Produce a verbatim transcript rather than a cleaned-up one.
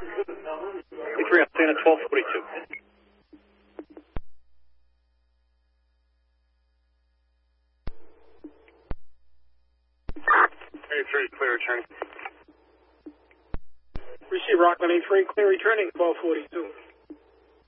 three on Santa, twelve forty-two. eighty-three, clear returning. Receive Rockland eighty-three, clear returning, twelve forty-two.